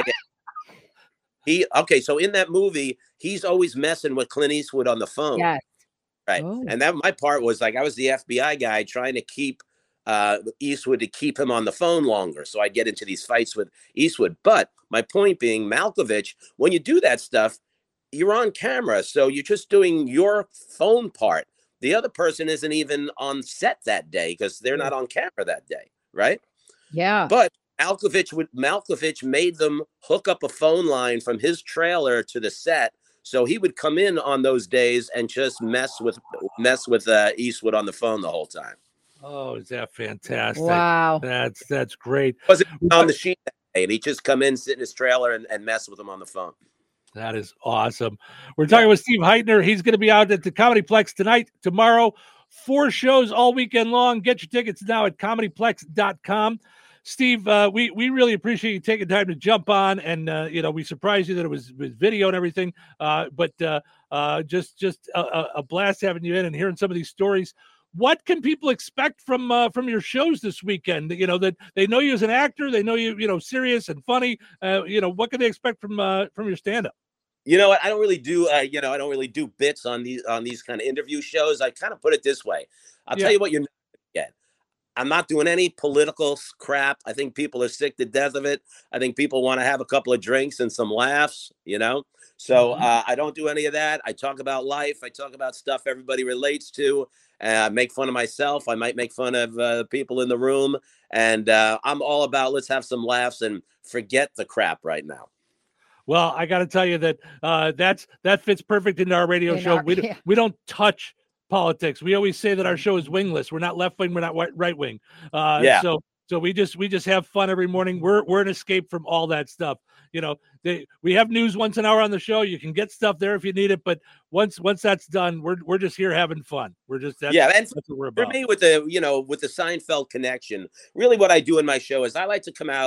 He okay, so in that movie, he's always messing with Clint Eastwood on the phone. Yes. Right. Oh. And that my part was like I was the F B I guy trying to keep uh, Eastwood to keep him on the phone longer. So I'd get into these fights with Eastwood. But my point being, Malkovich, when you do that stuff, you're on camera. So you're just doing your phone part. The other person isn't even on set that day because they're not on camera that day. Right. Yeah. But Malkovich would Malkovich made them hook up a phone line from his trailer to the set. So he would come in on those days and just mess with mess with uh, Eastwood on the phone the whole time. Oh, is that fantastic? Wow. That's that's great. Was it on the sheet that day, and he'd just come in, sit in his trailer, and, and mess with him on the phone. That is awesome. We're talking with Steve Heitner. He's going to be out at the Comedy Plex tonight, tomorrow. Four shows all weekend long. Get your tickets now at comedy plex dot com. Steve, uh, we we really appreciate you taking time to jump on, and uh, you know we surprised you that it was, was video and everything. Uh, but uh, uh, just just a, a blast having you in and hearing some of these stories. What can people expect from uh, from your shows this weekend? You know that they know you as an actor, they know you you know serious and funny. Uh, you know what can they expect from uh, from your stand up? You know what? I don't really do. Uh, you know I don't really do bits on these on these kind of interview shows. I kind of put it this way. I'll yeah. tell you what you're not going to get. I'm not doing any political crap. I think people are sick to death of it. I think people want to have a couple of drinks and some laughs, you know? So mm-hmm. uh, I don't do any of that. I talk about life. I talk about stuff everybody relates to. I uh, make fun of myself. I might make fun of uh, people in the room. And uh, I'm all about let's have some laughs and forget the crap right now. Well, I got to tell you that uh, that's that fits perfect into our radio in show. Our, we, yeah. we don't touch politics. We always say that our show is wingless. We're not left wing. We're not right wing. Uh, yeah. So so we just we just have fun every morning. We're we're an escape from all that stuff. You know, they, we have news once an hour on the show. You can get stuff there if you need it. But once once that's done, we're we're just here having fun. We're just that's, yeah. And that's what we're about. For me, with the you know with the Seinfeld connection, really what I do in my show is I like to come out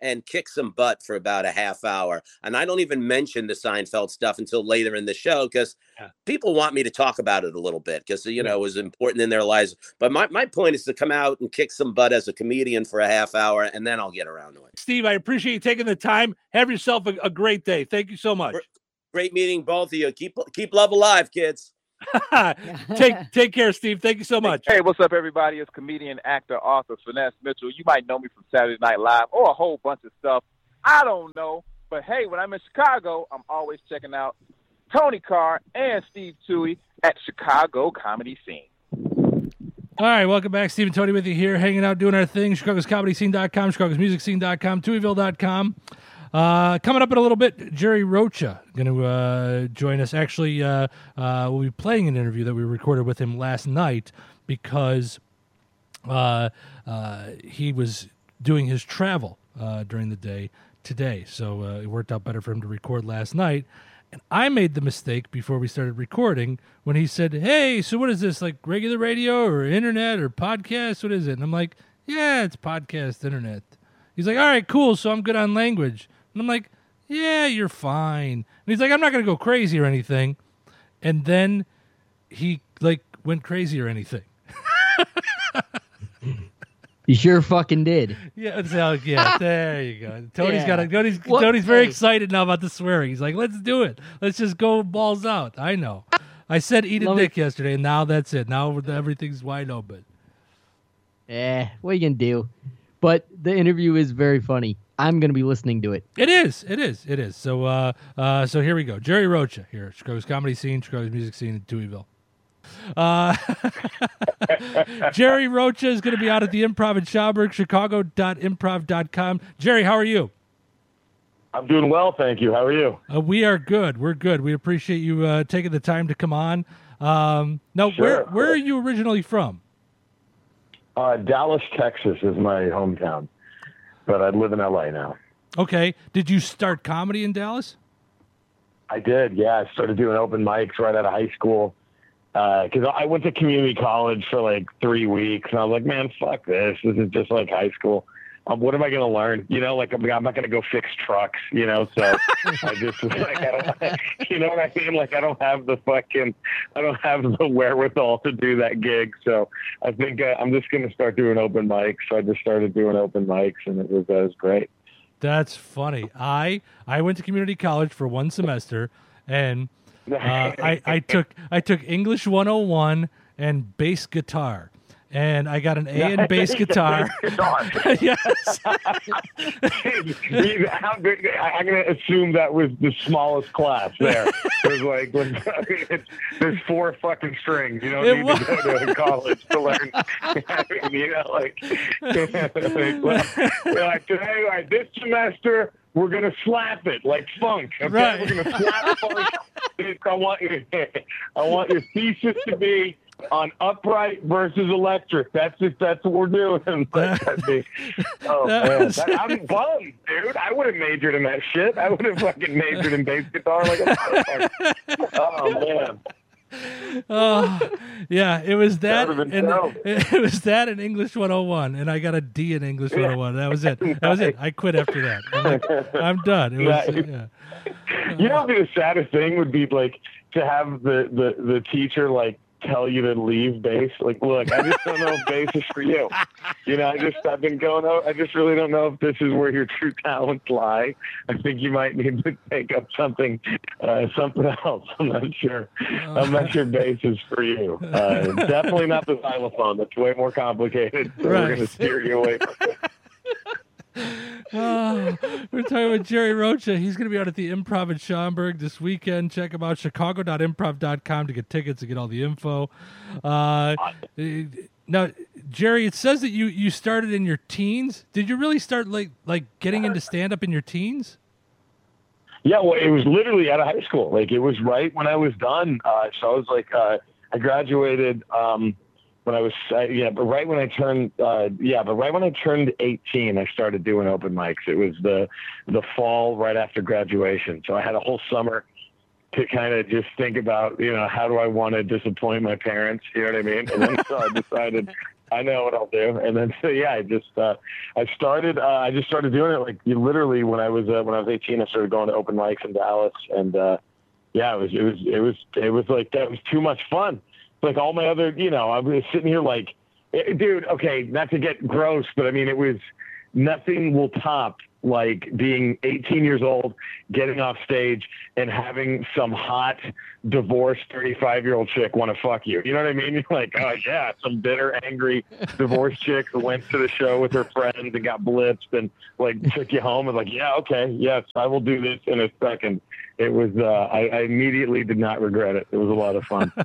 and kick some butt for about a half hour. And I don't even mention the Seinfeld stuff until later in the show because yeah. people want me to talk about it a little bit because, you know, it was important in their lives. But my, my point is to come out and kick some butt as a comedian for a half hour, and then I'll get around to it. Steve, I appreciate you taking the time. Have yourself a, a great day. Thank you so much. Great meeting both of you. Keep keep love alive, kids. take take care, Steve. Thank you so much. Hey, what's up, everybody? It's comedian, actor, author, Finesse Mitchell. You might know me from Saturday Night Live or a whole bunch of stuff. I don't know. But, hey, when I'm in Chicago, I'm always checking out Tony Carr and Steve Toohey at Chicago Comedy Scene. All right, welcome back. Steve and Tony with you here, hanging out, doing our thing. Chicagos Comedy Scene dot com, Chicagos Music Scene dot com, Tooheyville dot com. Uh, coming up in a little bit, Jerry Rocha going to uh, join us. Actually, uh, uh, we'll be playing an interview that we recorded with him last night because uh, uh, he was doing his travel uh, during the day today. So uh, it worked out better for him to record last night. And I made the mistake before we started recording when he said, hey, so what is this, like regular radio or internet or podcast? What is it? And I'm like, yeah, it's podcast, internet. He's like, all right, cool, so I'm good on language. And I'm like, yeah, you're fine. And he's like, I'm not going to go crazy or anything. And then he, like, went crazy or anything. You sure fucking did. Yeah, it's, uh, yeah, there you go. Tony's Yeah. got a, Tony's, What? Tony's very Hey. excited now about the swearing. He's like, let's do it. Let's just go balls out. I know. I said eat a Let me- dick yesterday, and now that's it. Now everything's wide open. Eh, what are you going to do? But the interview is very funny. I'm going to be listening to it. It is. It is. It is. So, uh, uh, so here we go. Jerry Rocha here, Chicago's Comedy Scene, Chicago's Music Scene in Tooheyville. Uh, Jerry Rocha is going to be out at the Improv in Schaumburg, chicago dot improv dot com. Jerry, how are you? I'm doing well, thank you. How are you? Uh, we are good. We're good. We appreciate you uh, taking the time to come on. Um, now, Sure. where where are you originally from? Uh, Dallas, Texas is my hometown, but I live in L A now. Okay. Did you start comedy in Dallas? I did, yeah. I started doing open mics right out of high school because I went to community college for like three weeks, and I was like, man, fuck this. This is just like high school. Um, what am I going to learn? You know, like I'm, I'm not going to go fix trucks, you know, so I just was like, I don't, you know what I mean? Like I don't have the fucking, I don't have the wherewithal to do that gig. So I think uh, I'm just going to start doing open mics. So I just started doing open mics, and it was, uh, it was great. That's funny. I I went to community college for one semester, and uh, I I took I took English one oh one and bass guitar. And I got an A in bass guitar. Yes. Jeez, how good, I'm going to assume that was the smallest class there. It was like, it's, there's four fucking strings. You don't It need was. to go to college to learn. You know, like, like, well, we're like today, like, this semester, we're going to slap it like funk. Okay? Right. We're going to slap funk. I want, your, I want your thesis to be on upright versus electric. That's just, that's what we're doing. Like, that'd be, oh That man, was- that, I'm bummed, dude. I would have majored in that shit. I would have fucking majored in bass guitar like a motherfucker. Oh man. Oh, yeah, it was that, That would've and been dope. it was that in English one oh one, and I got a D in English one oh one. That was it. That was it. I quit after that. I'm, like, I'm done. It was, Nice. yeah. You know what would be the saddest thing would be like to have the, the, the teacher like tell you to leave bass. Like, look, I just don't know if bass is for you. You know, I just I've been going out. I just really don't know if this is where your true talents lie. I think you might need to take up something, uh, something else. I'm not sure. I'm not sure bass is for you. Uh, definitely not the xylophone. That's way more complicated. So Right. we're going to steer you away from it. Oh, we're talking about Jerry Rocha. He's going to be out at the Improv in Schaumburg this weekend. Check him out, chicago dot improv dot com to get tickets and get all the info. Uh, now, Jerry, it says that you, you started in your teens. Did you really start like like getting into stand-up in your teens? Yeah, well, it was literally out of high school. Like, it was right when I was done. Uh, so I was like, uh, I graduated um, when I was, uh, yeah, but right when I turned, uh, yeah, but right when I turned eighteen, I started doing open mics. It was the the fall right after graduation. So I had a whole summer to kind of just think about, you know, how do I want to disappoint my parents? You know what I mean? And then so I decided I know what I'll do. And then, so yeah, I just, uh, I started, uh, I just started doing it like you literally when I was, uh, when I was eighteen, I started going to open mics in Dallas. And, uh, yeah, it was, it was, it was, it was like, that was too much fun. Like all my other, you know, I was sitting here like, dude, okay, not to get gross, but I mean, it was, nothing will top like being eighteen years old, getting off stage and having some hot divorced thirty-five year old chick want to fuck you. You know what I mean? You're like, oh yeah, some bitter, angry divorced chick who went to the show with her friends and got blitzed and like took you home and like, yeah, okay, yes, I will do this in a second. It was, uh, I, I immediately did not regret it. It was a lot of fun.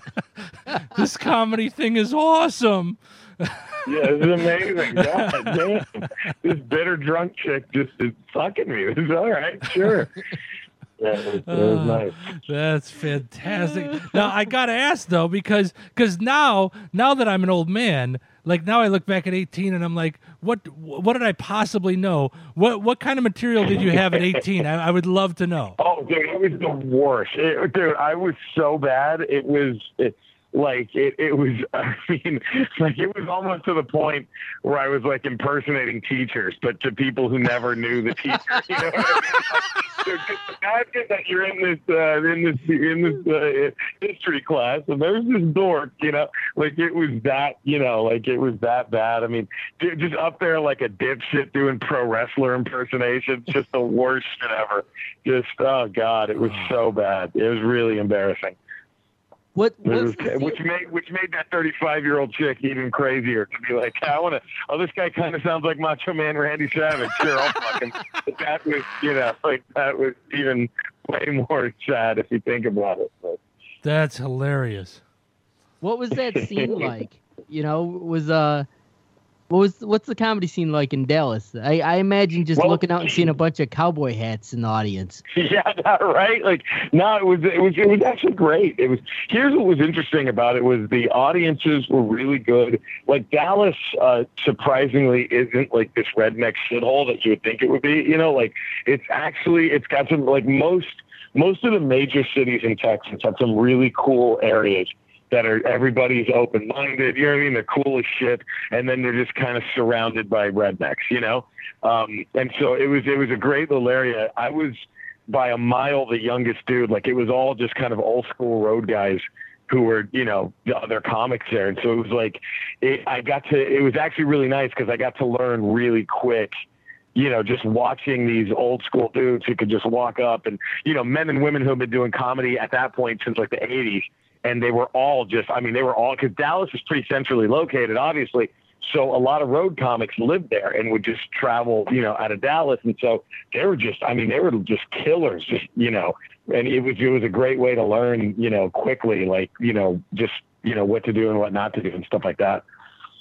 This comedy thing is awesome. Yeah, it's amazing. God damn. This bitter drunk chick just is fucking me. It's all right, sure. Yeah, it was, it was Uh, nice. That's fantastic. Now I gotta ask though, because because now now that I'm an old man, like now I look back at eighteen and I'm like, what what did I possibly know? What what kind of material did you have at eighteen? I, I would love to know. Oh, dude, it was the worst. It, dude, I was so bad. It was it, like it. It was. I mean, like it was almost to the point where I was like impersonating teachers, but to people who never knew the teacher. You know what I mean? Like, dude, imagine that you're in this uh, in this in this uh, history class, and there's this dork. You know, like it was that. You know, like it was that bad. I mean, dude, just up there like a dipshit doing pro wrestler impersonations. Just the worst shit ever. Just oh god, it was so bad. It was really embarrassing. What, It was, what's the which made which made that thirty-five year old chick even crazier to be like, I want to. Oh, this guy kind of sounds like Macho Man Randy Savage. Sure, I'll fuck him. But that was, you know, like that was even way more sad if you think about it. But, That's hilarious. What was that scene like? You know, was uh, what was what's the comedy scene like in Dallas? I, I imagine just Well, looking out and seeing a bunch of cowboy hats in the audience. yeah, right. Like no, it was it was it was actually great. It was. Here's what was interesting about it was the audiences were really good. Like Dallas, uh, surprisingly, isn't like this redneck shithole that you would think it would be. You know, like it's actually it's got some like most most of the major cities in Texas have some really cool areas that are everybody's open-minded, you know what I mean? They're cool as shit, and then they're just kind of surrounded by rednecks, you know? Um, and so it was it was a great little area. I was by a mile the youngest dude. Like it was all just kind of old school road guys who were, you know, the other comics there. And so it was like, it, I got to, it was actually really nice because I got to learn really quick, you know, just watching these old school dudes who could just walk up and, you know, men and women who have been doing comedy at that point since like the eighties. And they were all just, I mean, they were all, because Dallas is pretty centrally located, obviously. So a lot of road comics lived there and would just travel, you know, out of Dallas. And so they were just, I mean, they were just killers, just, you know, and it was, it was a great way to learn, you know, quickly, like, you know, just, you know, what to do and what not to do and stuff like that.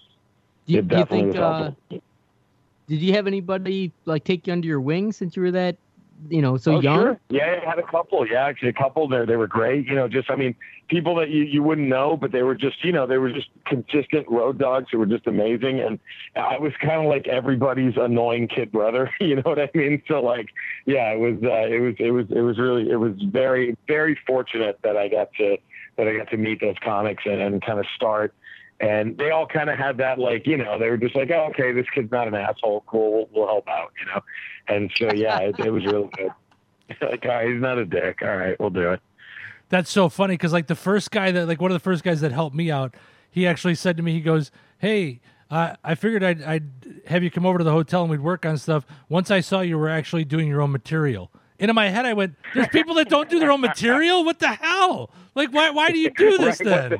Do you, It do you definitely think? was Uh, helpful. did you have anybody like take you under your wing since you were that, you know, so Oh, young? sure. Yeah, I had a couple. Yeah, actually a couple. They they were great. You know, just I mean, people that you, you wouldn't know, but they were just, you know, they were just consistent road dogs who were just amazing. And I was kind of like everybody's annoying kid brother. You know what I mean? So like, yeah, it was uh, it was it was it was really it was very very fortunate that I got to that I got to meet those comics and, and kind of start. And they all kind of had that, like, you know, they were just like, oh, okay, this kid's not an asshole. Cool. We'll, we'll help out, you know? And so, yeah, it, it was really good. Like, all right, he's not a dick. All right, we'll do it. That's so funny because like the first guy that like one of the first guys that helped me out, he actually said to me, he goes, "Hey, uh, I figured I'd, I'd have you come over to the hotel and we'd work on stuff. Once I saw you were actually doing your own material." And in my head, I went, "There's people that don't do their own material? What the hell? Like, why why do you do this then?"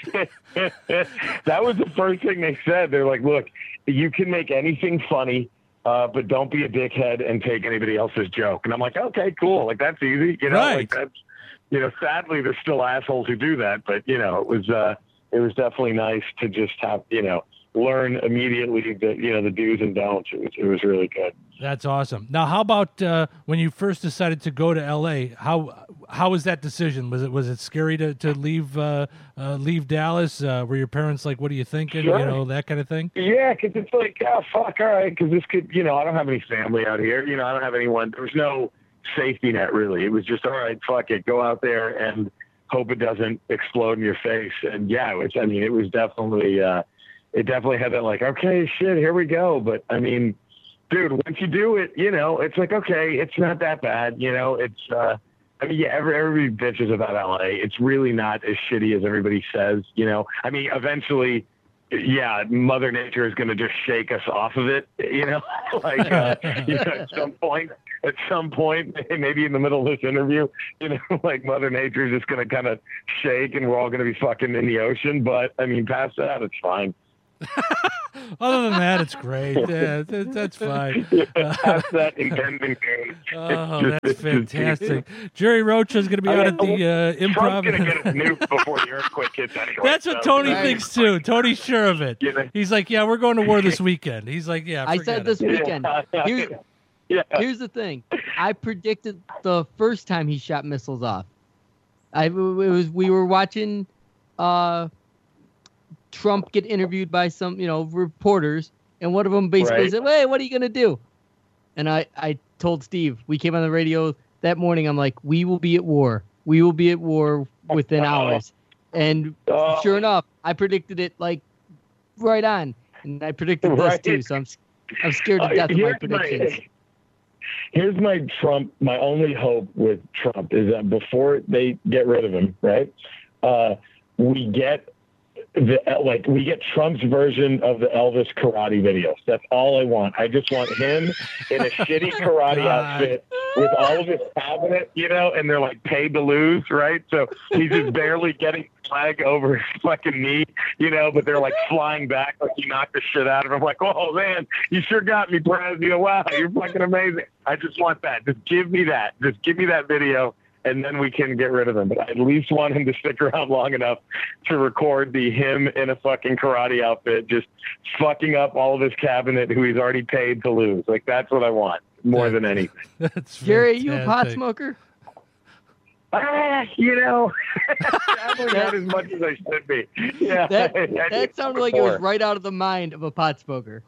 That was the first thing they said. They're like, look, you can make anything funny, uh, but don't be a dickhead and take anybody else's joke. And I'm like, okay, cool. Like, that's easy. You know, Right. like that's, you know, sadly, there's still assholes who do that. But, you know, it was, uh, it was definitely nice to just have, you know, learn immediately the, you know, the do's and don'ts. It was, it was really good. That's awesome. Now, how about uh, when you first decided to go to L A? How how was that decision? Was it was it scary to to leave uh, uh, leave Dallas? Uh, were your parents like, "What are you thinking?" Sure. You know, that kind of thing. Yeah, because it's like, oh, fuck, all right, because this could, you know, I don't have any family out here. You know, I don't have anyone. There was no safety net, really. It was just, all right, fuck it, go out there and hope it doesn't explode in your face. And, yeah, it was, I mean, it was definitely, uh, it definitely had that like, okay, shit, here we go. But I mean, dude, once you do it, you know, it's like, okay, it's not that bad. You know, it's, uh, I mean, yeah, every, everybody bitches about L A. It's really not as shitty as everybody says, you know. I mean, eventually, yeah, Mother Nature is going to just shake us off of it, you know, like uh, you know, at some point, at some point, maybe in the middle of this interview, you know, like Mother Nature is just going to kind of shake and we're all going to be fucking in the ocean. But I mean, past that, it's fine. Other than that, it's great. Yeah, that, that's fine. Yeah, past that impending doom. Oh, that's fantastic. Jerry Rocha is going to be I out mean, at the uh, Trump's Improv. going to get his nuke before the earthquake hits anyway. That's what so, Tony right. thinks too. Tony's sure of it. You know? He's like, yeah, we're going to war this weekend. He's like, yeah, I forget said it. this weekend. Yeah. Here, Yeah. here's the thing. I predicted the first time he shot missiles off. I it was we were watching uh, Trump get interviewed by some you know reporters, and one of them basically Right. said, "Hey, what are you gonna do?" And I I told Steve, we came on the radio that morning. I'm like, we will be at war. We will be at war within hours. And Oh. sure enough, I predicted it like right on, and I predicted Right. this too. So I'm I'm scared to Uh, death of my here's predictions. Here's my Trump. My only hope with Trump is that before they get rid of him, right? Uh, we get the like we get Trump's version of the Elvis karate videos. That's all I want. I just want him in a shitty karate outfit with all of his cabinet, you know, and they're like paid to lose, right? So he's just barely getting the flag over his fucking knee, you know, but they're like flying back like he knocked the shit out of him. Like, oh man, you sure got me, Prez. You know, wow, you're fucking amazing. I just want that. Just give me that. Just give me that video. And then we can get rid of him. But I at least want him to stick around long enough to record the him in a fucking karate outfit, just fucking up all of his cabinet who he's already paid to lose. Like, that's what I want more than anything. That's Jerry, are you a pot fantastic. smoker? Ah, you know, probably not as much as I should be. Yeah, That, I- I that did sounded like it was before. right out of the mind of a pot smoker.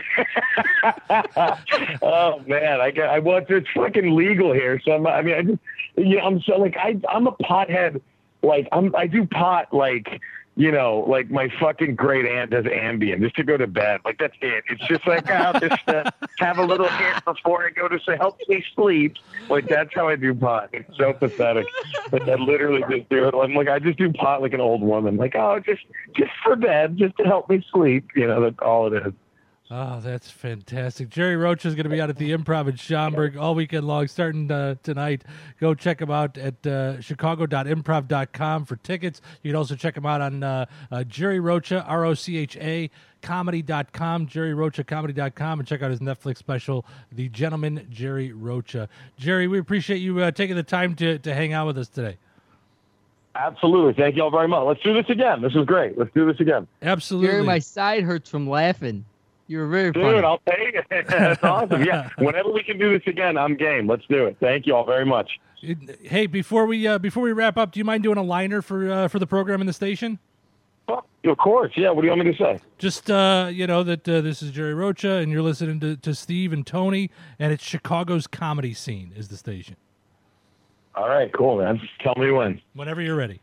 Oh man, I got. I well, it's, it's fucking legal here, so I'm. I mean, I just, you know, I'm so like I. I'm a pothead. Like I'm. I do pot like. You know, like my fucking great aunt does Ambien just to go to bed. Like that's it. It's just like I'll just uh, have a little hit before I go to say help me sleep. Like that's how I do pot. It's so pathetic. But I literally just do it. I'm like I just do pot like an old woman. Like oh, just just for bed, just to help me sleep. You know, that's all it is. Oh, that's fantastic. Jerry Rocha is going to be out at the Improv in Schaumburg all weekend long, starting uh, tonight. Go check him out at uh, chicago dot improv dot com for tickets. You can also check him out on uh, uh, Jerry Rocha, R O C H A, comedy dot com, jerry rocha comedy dot com, and check out his Netflix special, The Gentleman Jerry Rocha. Jerry, we appreciate you uh, taking the time to, to hang out with us today. Absolutely. Thank you all very much. Let's do this again. This was great. Let's do this again. Absolutely. Jerry, my side hurts from laughing. You were very Dude, funny. I'll take it. That's awesome. Yeah. Whenever we can do this again, I'm game. Let's do it. Thank you all very much. Hey, before we uh, before we wrap up, do you mind doing a liner for uh, for the program in the station? Oh, of course. Yeah. What do you want me to say? Just, uh, you know, that uh, this is Jerry Rocha, and you're listening to, to Steve and Tony, and it's Chicago's comedy scene is the station. All right. Cool, man. Tell me when. Whenever you're ready.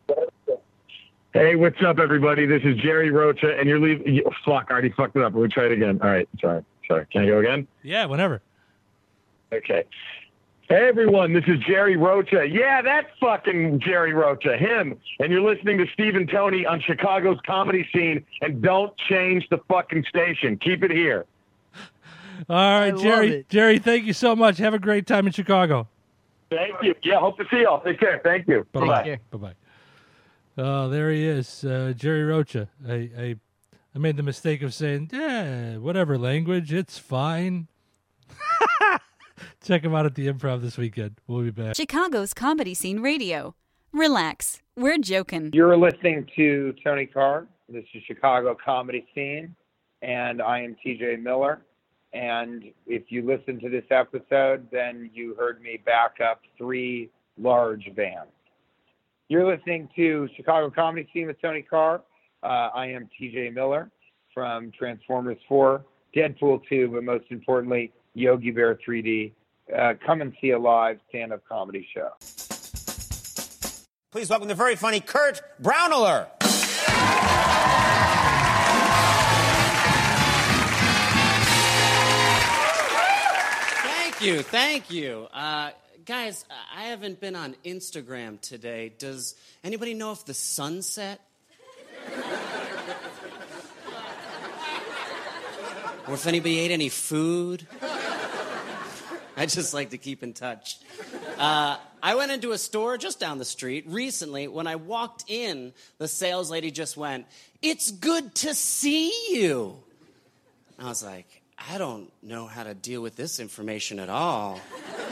Hey, what's up, everybody? This is Jerry Rocha, and you're leaving. You, fuck, I already fucked it up. We'll try it again. All right. Sorry. Sorry. Can I go again? Yeah, whenever. Okay. Hey, everyone. This is Jerry Rocha. Yeah, that's fucking Jerry Rocha. Him. And you're listening to Steve and Tony on Chicago's comedy scene. And don't change the fucking station. Keep it here. All right, love Jerry. it. Jerry, thank you so much. Have a great time in Chicago. Thank you. Yeah, hope to see y'all. Take care. Thank you. Bye-bye. Bye-bye. care. Bye-bye. Oh, there he is, uh, Jerry Rocha. I, I I made the mistake of saying, yeah, whatever language, it's fine. Check him out at the Improv this weekend. We'll be back. Chicago's Comedy Scene Radio. Relax. We're joking. You're listening to Tony Carr. This is Chicago Comedy Scene, and I am T J Miller. And if you listen to this episode, then you heard me back up three large bands. You're listening to Chicago Comedy Scene with Tony Carr. Uh, I am T J Miller from Transformers four, Deadpool two, but most importantly, Yogi Bear three D. Uh, come and see a live stand-up comedy show. Please welcome the very funny Kurt Browneler. you, thank you. Uh, guys, I haven't been on Instagram today. Does anybody know if the sun set? Or if anybody ate any food? I just like to keep in touch. Uh, I went into a store just down the street recently. When I walked in, the sales lady just went, "It's good to see you." I was like, I don't know how to deal with this information at all.